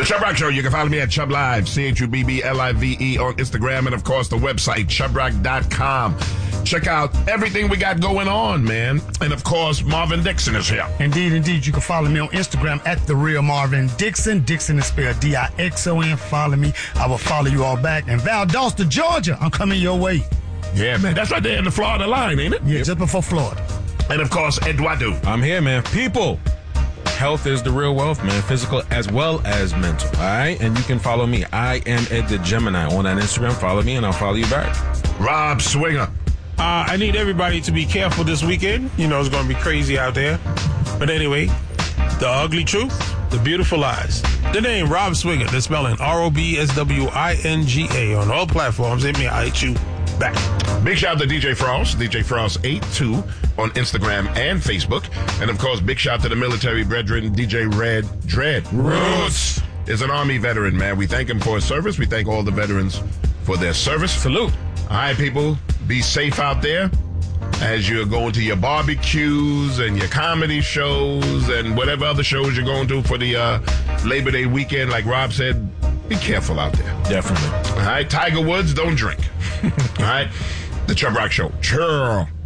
The Chubb Rock Show. You can follow me at Chubb Live, CHUBBLIVE on Instagram, and of course the website, ChubbRock.com. Check out everything we got going on, man. And of course, Marvin Dixon is here. Indeed. You can follow me on Instagram at The Real Marvin Dixon. Dixon is spelled Dixon. Follow me. I will follow you all back. And Valdosta, Georgia, I'm coming your way. Yeah, man. That's right there in the Florida line, ain't it? Yeah, just before Florida. And of course, Eduardo. I'm here, man. People. Health is the real wealth, man. Physical as well as mental. All right? And you can follow me. I am Ed the Gemini on that Instagram. Follow me and I'll follow you back. Rob Swinger. I need everybody to be careful this weekend. You know, it's going to be crazy out there. But anyway, the ugly truth, the beautiful lies. The name Rob Swinger, the spelling ROBSWINGA on all platforms. It may hit you back. Big shout out to DJ Frost, DJ Frost82 on Instagram and Facebook. And of course, big shout out to the military brethren, DJ Red Dread. Roots is an Army veteran, man. We thank him for his service. We thank all the veterans for their service. Salute. All right, people, be safe out there as you're going to your barbecues and your comedy shows and whatever other shows you're going to for the Labor Day weekend. Like Rob said, be careful out there. Definitely. All right, Tiger Woods, don't drink. All right, the Chubb Rock Show. Sure.